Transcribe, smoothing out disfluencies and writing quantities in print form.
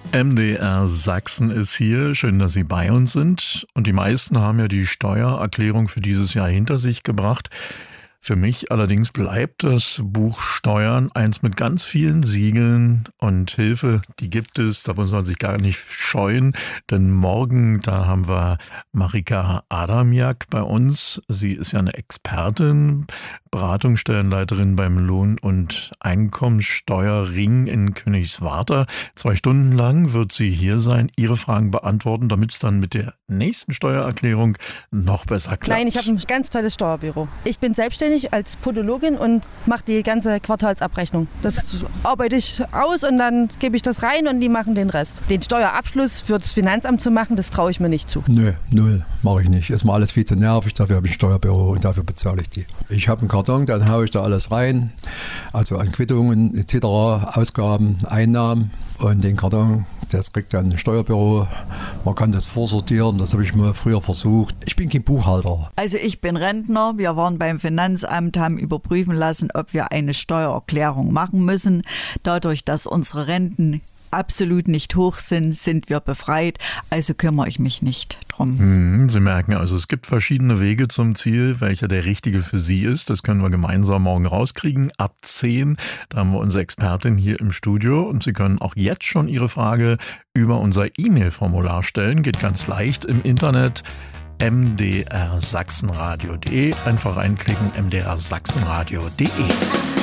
MDR Sachsen ist hier. Schön, dass Sie bei uns sind. Und die meisten haben ja die Steuererklärung für dieses Jahr hinter sich gebracht. Für mich allerdings bleibt das Buch Steuern eins mit ganz vielen Siegeln, und Hilfe, die gibt es, da muss man sich gar nicht scheuen, denn morgen, da haben wir Marika Adamiak bei uns. Sie ist ja eine Expertin, Beratungsstellenleiterin beim Lohn- und Einkommenssteuerring in Königswarter. 2 Stunden lang wird sie hier sein, Ihre Fragen beantworten, damit es dann mit der nächsten Steuererklärung noch besser klappt. Nein, ich habe ein ganz tolles Steuerbüro. Ich bin selbstständig als Podologin und mache die ganze Quartalsabrechnung. Das arbeite ich aus und dann gebe ich das rein und die machen den Rest. Den Steuerabschluss für das Finanzamt zu machen, das traue ich mir nicht zu. Nö, null, mache ich nicht. Ist mir alles viel zu nervig, dafür habe ich ein Steuerbüro und dafür bezahle ich die. Ich habe einen Karton, dann haue ich da alles rein, also an Quittungen etc., Ausgaben, Einnahmen, und den Karton, das kriegt dann ein Steuerbüro. Man kann das vorsortieren, das habe ich mal früher versucht. Ich bin kein Buchhalter. Also ich bin Rentner, wir waren beim Finanzamt, haben überprüfen lassen, ob wir eine Steuererklärung machen müssen. Dadurch, dass unsere Renten absolut nicht hoch sind, sind wir befreit, also kümmere ich mich nicht drum. Sie merken also, es gibt verschiedene Wege zum Ziel, welcher der richtige für Sie ist. Das können wir gemeinsam morgen rauskriegen, ab 10. Da haben wir unsere Expertin hier im Studio, und Sie können auch jetzt schon Ihre Frage über unser E-Mail-Formular stellen. Geht ganz leicht im Internet. mdrsachsenradio.de, einfach reinklicken, mdrsachsenradio.de.